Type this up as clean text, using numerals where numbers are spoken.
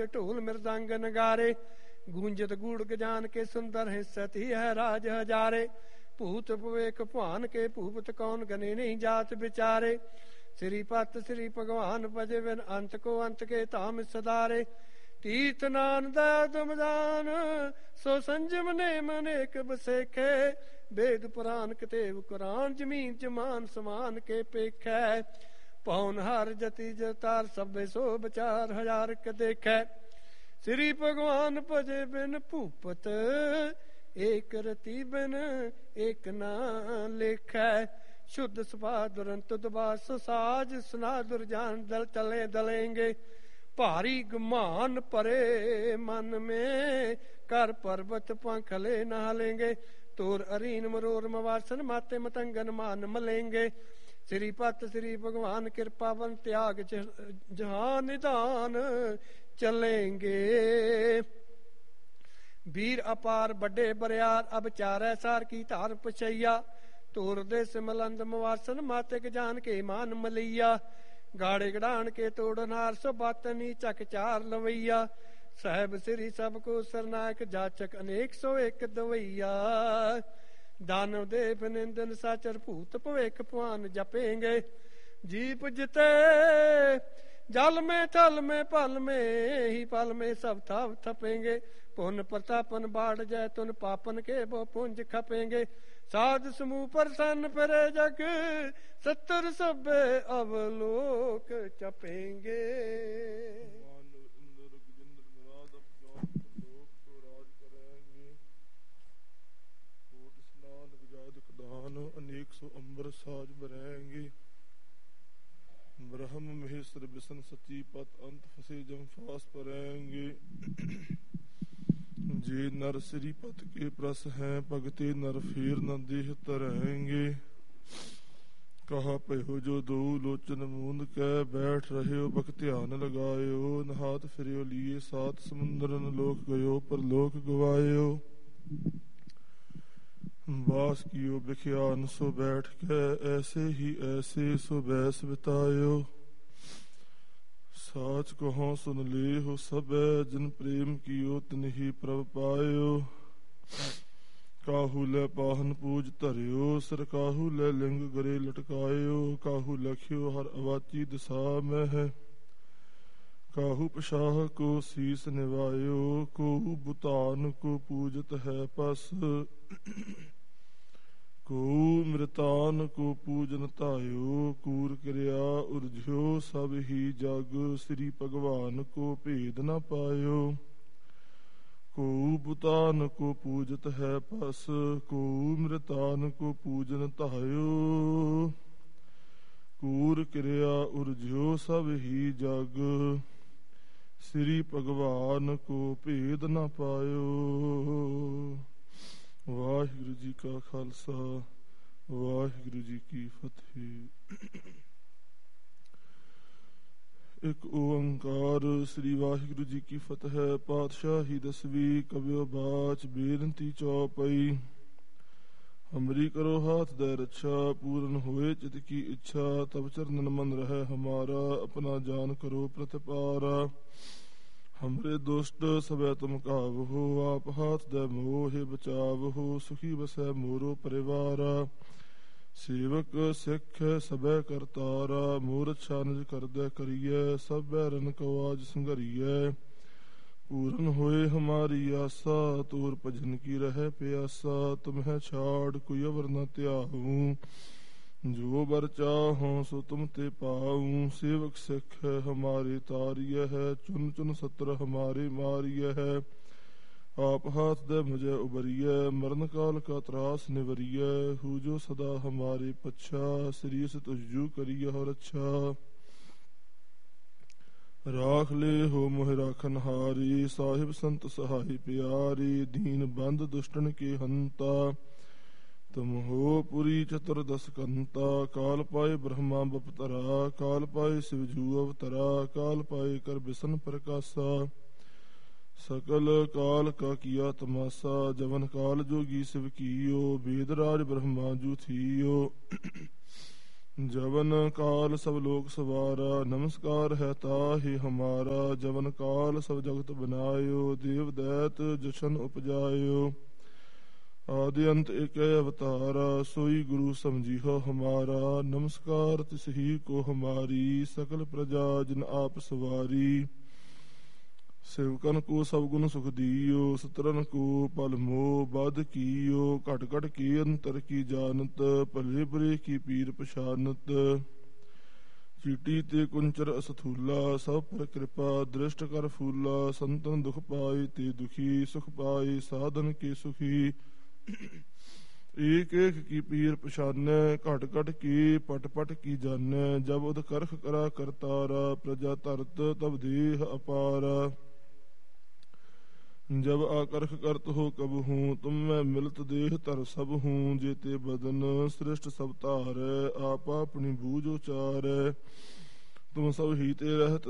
ਢੋਲ ਮਿਰਦੰਗ ਨਗਾਰੇ, ਗੂੰਜਤ ਗੂੜ ਗਜਾਨ ਕੇ ਸੁੰਦਰ ਹਿੱਸਤ ਹੀ ਹੈ ਰਾਜ ਹਜ਼ਾਰੇ। ਭੂਤ ਭਵੇਕ ਭਾਨ ਕੇ ਭੂਪਤ ਕੌਣ ਗਨੇ ਨਹੀਂ ਜਾਤ ਵਿਚਾਰੇ। ਸ੍ਰੀ ਪਤ ਸ੍ਰੀ ਭਗਵਾਨ ਭਜੇ ਬਿਨ ਅੰਤ ਕੋ ਅੰਤ ਕੇ ਧਾਮ ਸਦਾਰੇ। ਤੀਰਥ ਨਾਨ ਦਇਆ ਤੁਮਦਾਨ ਸੋ ਸੰਜਮ ਨੇ ਮਨੇਕ ਬਸੇਖੇ। ਵੇਦ ਪੁਰਾਨ ਕਿਤੇਬ ਕੁਰਾਨ ਜ਼ਮੀਨ ਜਮਾਨ ਸਮਾਨ ਕੇ ਪੇਖੈ। ਪੌਨ ਹਰ ਜਤੀ ਜਤਾਰ ਸਭੇ ਸੋ ਵਿਚਾਰ ਹਜ਼ਾਰ ਕ ਦੇਖੈ। ਸ੍ਰੀ ਭਗਵਾਨ ਭਜੇ ਬਿਨ ਭੂਪਤ ਏਕ ਰਤੀ ਬਿਨ ਏਕ ਨਾ ਲੇਖੈ। शुद्ध सभा दुरंत दुबास साज सुना दुर्जान दल चले दलेंगे। भारी गुमान परे मन में कर पर्वत पंखले नहालेंगे। तोर अरीन मरोर मवासन माते मतंगन मान मलेंगे। श्री पत श्री भगवान कृपावन त्याग जहान निदान चलेंगे। वीर अपार बड़े बरियार अब चारै सार की धार पछैया। तोर देश मलंद मवासन माते जान के मान मलैया। गाड़े गड़ान के तोड़नार सो बातनी चक चार लवैया। साहब श्री सबको सरनायक जाचक अनेक सौ एक दवैया। दानव देव निंदन साचर भूत भवेक भवान जपेंगे। जीप जिते जल में थल में पल में ही पल में सब थप थपेंगे। पुन प्रतापन बाढ़ जाए तुन पापन के वो पुंज खपेंगे। साध समूह प्रसन्न फिरे जग सत्तर सभे अवलोक चपेंगे। अनेक सौ अंबर साज बरेंगे। ब्रह्म महेश्वर बिसन सची पत अंत फसे जम फास परेंगे। जे नर श्री पत के प्रस हैं भगते नर फेर न देह तरेंगे। कहा पहो जो दो लोचन मूंद कै बैठ रहे हो बख ध्यान लगायो। नहात फिरियो लिए सात समुंदरन लोक गयो पर लोक गवायो। बास कियो बिख्यान सो बैठ के ऐसे ही ऐसे सो बैस बितायो। साच कहो सुन ले हो सब जिन प्रेम कियो तिन ही प्रभ पायो। काहू लै पाहन पूज धरियो सिर काहू लै लिंग गरे लटकायो। काहू लख्यो हर अवाची दिशा में है। काहू पशाह को शीस निवायो। को बुतान को पूजत है पस। को मृतान को पूजन तायो। कूर क्रिया उर्झ्यो सब ही जग श्री भगवान को भेद न पायो। को बुतान को पूजत है पस। को मृतान को पूजन तायो। कूर क्रिया उर्झ्यो सब ही जग श्री भगवान को भेद न पायो। वाहिगुरु जी का खालसा वाहिगुरु जी की फतेह। एक ओंकार श्री वाहिगुरु जी की फतेह। पातशाही दसवीं कव्यो बाच बेनती चौपाई। हमरी करो हाथ दे रक्षा पूर्ण होए चित की इच्छा। तब चरणन मन रहे हमारा अपना जान करो प्रतिपारा। हमरे दुष्ट सबे तुम कावहो आप हाथ दे मोहे बचावहो। सुखी बसै मोरो परिवारा सेवक सिख सबे करतारा। मोर अच्छा निज कर दे करिए सब बैरन को आज संघरिए। पूर्ण होए हमारी आशा तोर भजन की रहे प्यासा। तुम्हें छाड़ कोई अवर न त्याहूं जो बर चाहों सो तुम ते पाऊं। सेवक सिख हमारे तारिय है चुन चुन सत्र हमारे मारिय है। आप हाथ दे मुझे उबरिय मरण काल का त्रास निवरिय। हु जो सदा हमारे पच्छा श्री से तुझजू करिय और अच्छा। राख ले हो मोह राखन हारी साहिब संत सहाय प्यारी। दीन बंद दुष्टन के हंता तुम हो पुरी चतुर्दश कंता। काल पाए ब्रह्मा बपतरा काल पाए शिवजू अवतरा। काल पाए कर बिसन प्रकाशा सकल काल का किया तमाशा। जवन काल जोगी शिव कियो वेद राज ब्रह्मा जू थियो। जवन काल सब लोक सवारा, नमस्कार है ताहि हमारा। जवन काल सब जगत बनायो, देव दैत जशन उपजायो। आदि अंत एक अवतारा, सोई गुरु समझिहो हमारा। नमस्कार तिसही को हमारी, सकल प्रजा जिन आप सवारी। सेवकन को सब गुण सुख दियो, सतरन को पल मोह बाध कियो। घट घट की अंतर की जानत, भले बुरे की पीर पछानत। चीटी ते कुंचर असथूला, सब पर कृपा दृष्ट कर फूला। संतन दुख पाए ते दुखी, सुख पाए साधन के सुखी। एक एक की पीर पछाने, घट घट की पट पट की जाने। जब उद करख करा करतारा, प्रजा तरत तब देह अपारा। जब आकर्ख करत हो कब हूँ, तुम मैं मिलत देह तर सब हूँ। जेते बदन श्रेष्ठ सब तारै, आपा अपनी बूझ उचारै। तुम सब हीते रहत